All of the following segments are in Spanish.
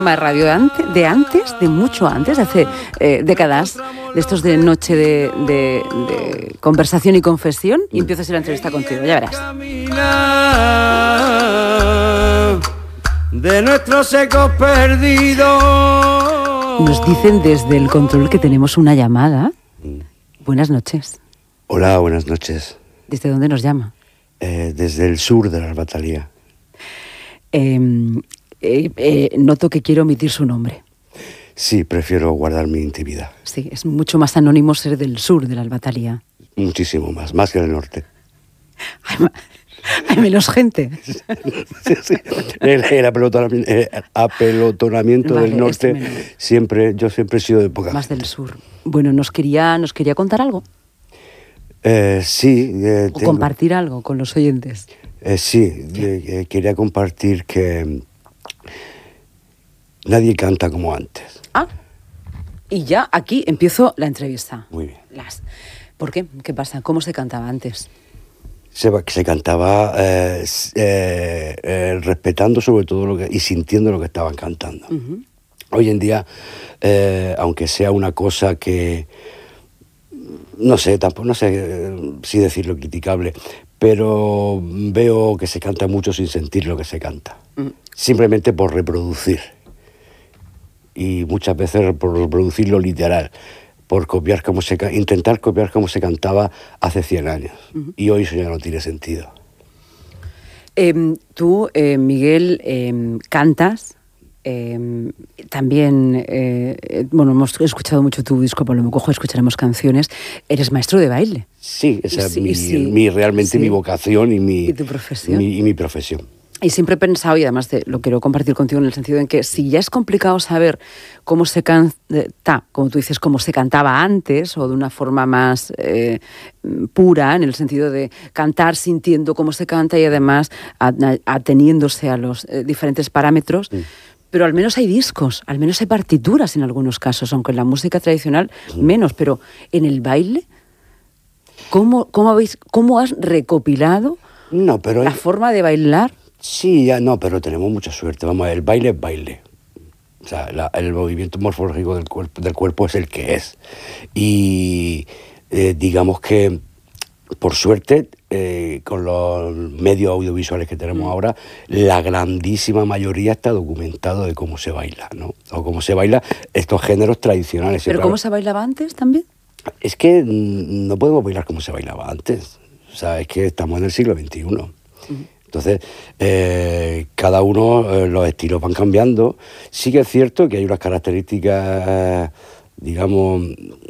De radio de antes, de mucho antes, de hace décadas, de estos de noche de conversación y confesión, y empiezo a hacer la entrevista contigo, ya verás. De nuestros ecos perdidos. Nos dicen desde el control que tenemos una llamada. Buenas noches. Hola, buenas noches. ¿Desde dónde nos llama? Desde el sur de la Albatalía. Noto que quiero omitir su nombre. Sí, prefiero guardar mi intimidad. Sí, es mucho más anónimo ser del sur de la Albatalía. Muchísimo más que del norte. Hay menos gente. Sí. El apelotonamiento del norte, yo siempre he sido de poca más gente. Del sur. Bueno, nos quería contar algo. Sí. O compartir algo con los oyentes. Sí, quería compartir que nadie canta como antes. Ah, y ya aquí empiezo la entrevista. Muy bien. ¿Por qué? ¿Qué pasa? ¿Cómo se cantaba antes? Se cantaba respetando sobre todo y sintiendo lo que estaban cantando. Uh-huh. Hoy en día, aunque sea una cosa que no sé si decirlo criticable, pero veo que se canta mucho sin sentir lo que se canta, simplemente por reproducir, y muchas veces por reproducir lo literal, por intentar copiar cómo se cantaba hace 100 años, y hoy eso ya no tiene sentido. Tú, Miguel, cantas. También, hemos escuchado mucho tu disco, por lo que escucharemos canciones. Eres maestro de baile. Sí, esa es realmente mi vocación y mi profesión. Y siempre he pensado, y además lo quiero compartir contigo en el sentido en que si ya es complicado saber cómo se canta, como tú dices, cómo se cantaba antes, o de una forma más pura, en el sentido de cantar sintiendo cómo se canta y además ateniéndose a los diferentes parámetros, pero al menos hay discos, al menos hay partituras en algunos casos, aunque en la música tradicional menos, pero en el baile, ¿cómo has recopilado la forma de bailar? Sí, pero tenemos mucha suerte. Vamos a ver, el baile es baile. O sea, el movimiento morfológico del cuerpo es el que es. Y digamos que, por suerte, con los medios audiovisuales que tenemos ahora, la grandísima mayoría está documentado de cómo se baila, ¿no? O cómo se baila estos géneros tradicionales. ¿Pero cómo se bailaba antes también? Es que no podemos bailar como se bailaba antes. O sea, es que estamos en el siglo XXI. Entonces, cada uno, los estilos van cambiando. Sí que es cierto que hay unas características, digamos,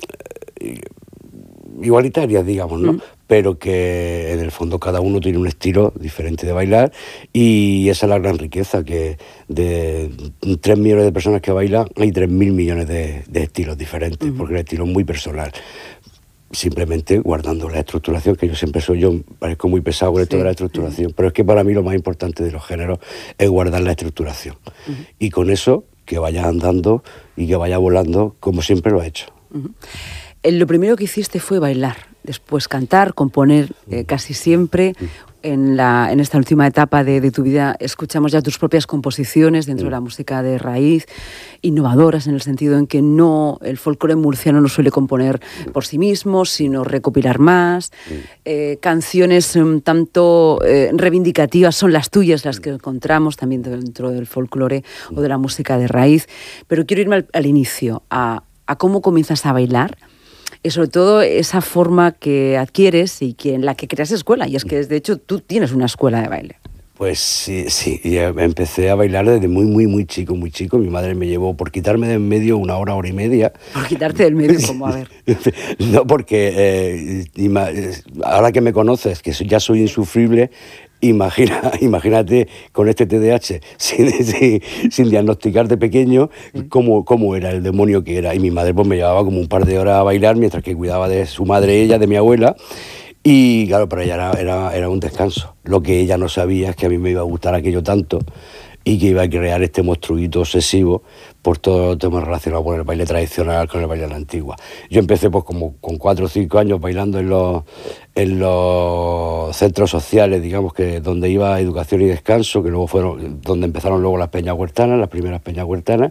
igualitarias, digamos, ¿no? Pero que en el fondo cada uno tiene un estilo diferente de bailar, y esa es la gran riqueza, que de 3 millones de personas que bailan hay 3.000 millones de estilos diferentes, porque el estilo es muy personal. Simplemente guardando la estructuración, que yo parezco muy pesado con esto de la estructuración, pero es que para mí lo más importante de los géneros es guardar la estructuración. Y con eso, que vaya andando y que vaya volando como siempre lo ha hecho. Lo primero que hiciste fue bailar, después cantar, componer casi siempre. En esta última etapa de tu vida escuchamos ya tus propias composiciones dentro de la música de raíz, innovadoras en el sentido en que el folclore murciano no suele componer por sí mismo, sino recopilar más. Canciones tanto reivindicativas son las tuyas, las que encontramos también dentro del folclore o de la música de raíz. Pero quiero irme al inicio, a cómo comienzas a bailar. Y sobre todo esa forma que adquieres y en la que creas escuela. Y es que, de hecho, tú tienes una escuela de baile. Pues sí. Ya empecé a bailar desde muy, muy, muy chico, muy chico. Mi madre me llevó por quitarme de en medio una hora y media. ¿Por quitarte del medio? ¿Cómo? A ver. No, porque ahora que me conoces, que ya soy insufrible, imagínate con este TDAH, sin diagnosticar de pequeño, cómo era el demonio que era. Y mi madre pues me llevaba como un par de horas a bailar, mientras que cuidaba de su madre, ella, de mi abuela. Y claro, para ella era un descanso. Lo que ella no sabía es que a mí me iba a gustar aquello tanto. y que iba a crear este monstruito obsesivo por todo los temas relacionados con el baile tradicional, con el baile a la antigua. Yo empecé pues como con 4 o 5 años bailando en los centros sociales, digamos, que donde iba Educación y Descanso, que luego fueron donde empezaron luego las peñas huertanas, las primeras peñas huertanas,